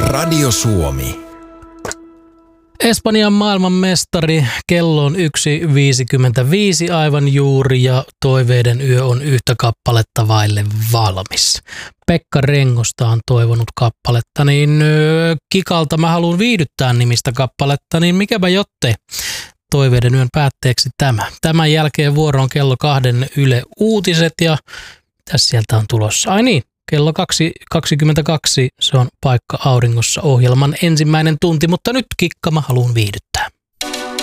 Radio Suomi. Espanjan maailmanmestari, kello on 1.55 aivan juuri ja toiveiden yö on yhtä kappaletta vaille valmis. Pekka Rengosta on toivonut kappaletta, niin Kikalta mä haluan viihdyttää nimistä kappaletta, niin mikäpä jotte toiveiden yön päätteeksi tämä. Tämän jälkeen vuoro on kello 2 Yle Uutiset ja tässä sieltä on tulossa. Ai niin. Kello 2.22 se on Paikka auringossa ohjelman ensimmäinen tunti, mutta nyt Kikka mä haluan viihdyttää.